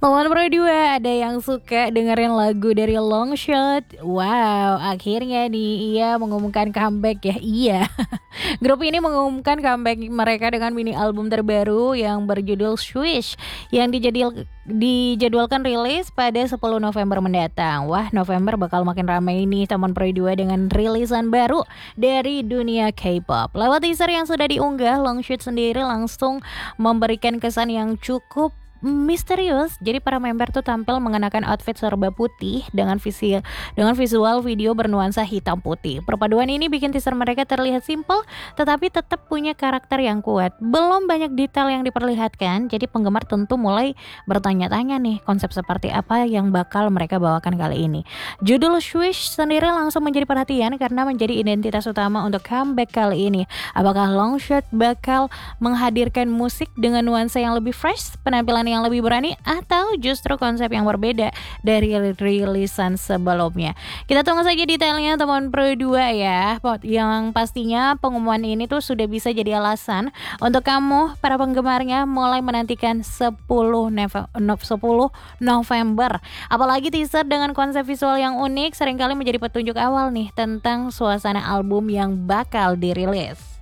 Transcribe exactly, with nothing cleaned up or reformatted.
Teman Pro dua ada yang suka dengerin lagu dari Longshot. Wow, akhirnya nih ia mengumumkan comeback ya. Iya. Grup ini mengumumkan comeback mereka dengan mini album terbaru yang berjudul Swish yang dijadil, dijadwalkan rilis pada sepuluh November mendatang. Wah, November bakal makin ramai ini teman Pro dua dengan rilisan baru dari dunia K-pop. Lewat teaser yang sudah diunggah, Longshot sendiri langsung memberikan kesan yang cukup misterius. Jadi para member tuh tampil mengenakan outfit serba putih dengan visi dengan visual video bernuansa hitam putih. Perpaduan ini bikin teaser mereka terlihat simpel tetapi tetap punya karakter yang kuat. Belum banyak detail yang diperlihatkan, jadi penggemar tentu mulai bertanya-tanya nih konsep seperti apa yang bakal mereka bawakan kali ini. Judul Swish sendiri langsung menjadi perhatian karena menjadi identitas utama untuk comeback kali ini. Apakah Longshot bakal menghadirkan musik dengan nuansa yang lebih fresh, penampilan yang lebih berani, atau justru konsep yang berbeda dari rilisan sebelumnya? Kita tunggu saja detailnya teman Pro dua ya. Yang pastinya pengumuman ini tuh sudah bisa jadi alasan untuk kamu para penggemarnya mulai menantikan sepuluh November. Apalagi teaser dengan konsep visual yang unik seringkali menjadi petunjuk awal nih tentang suasana album yang bakal dirilis.